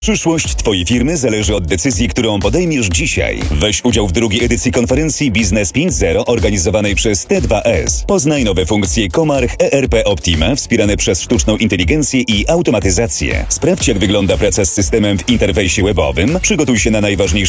Przyszłość Twojej firmy zależy od decyzji, którą podejmiesz dzisiaj. Weź udział w drugiej edycji konferencji Biznes 5.0 organizowanej przez T2S. Poznaj nowe funkcje Comarch ERP Optima wspierane przez sztuczną inteligencję i automatyzację. Sprawdź, jak wygląda praca z systemem w interfejsie webowym. Przygotuj się na najważniejsze